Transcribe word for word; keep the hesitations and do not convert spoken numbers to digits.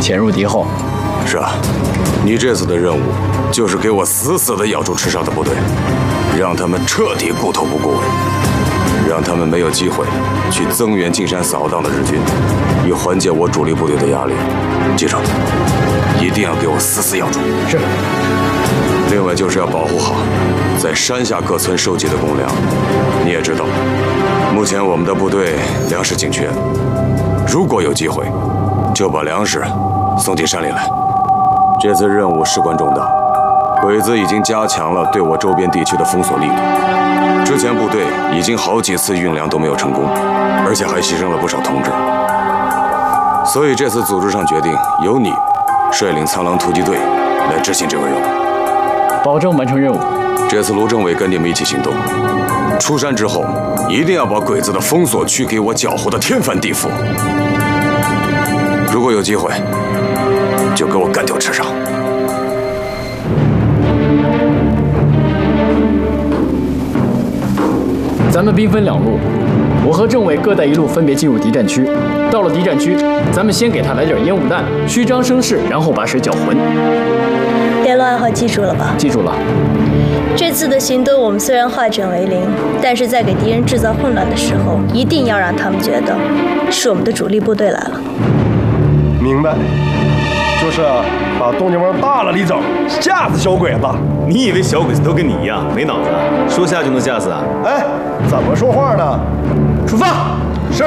潜入敌后。 是啊，你这次的任务就是给我死死地咬住赤沙的部队，让他们彻底顾头不顾尾，让他们没有机会去增援进山扫荡的日军，以缓解我主力部队的压力。记住，一定要给我死死咬住。 是。 另外就是要保护好在山下各村收集的公粮。你也知道，目前我们的部队粮食紧缺，如果有机会，就把粮食送进山里来。这次任务事关重大，鬼子已经加强了对我周边地区的封锁力度。之前部队已经好几次运粮都没有成功，而且还牺牲了不少同志。所以这次组织上决定由你率领苍狼突击队来执行这个任务， 保证完成任务。 这次卢政委跟你们一起行动，出山之后一定要把鬼子的封锁区给我搅和的天翻地覆。如果有机会，就给我干掉赤沙。 咱们兵分两路，我和政委各带一路，分别进入敌占区。到了敌占区，咱们先给他来点烟雾弹，虚张声势，然后把水搅浑。 联络暗号记住了吧？ 记住了。 这次的行动我们虽然化整为零，但是在给敌人制造混乱的时候，一定要让他们觉得是我们的主力部队来了。 明白。就是把动静往大了里整，吓死小鬼子。 你以为小鬼子都跟你一样没脑子，说吓就能吓死啊？ 哎，怎么说话呢？出发！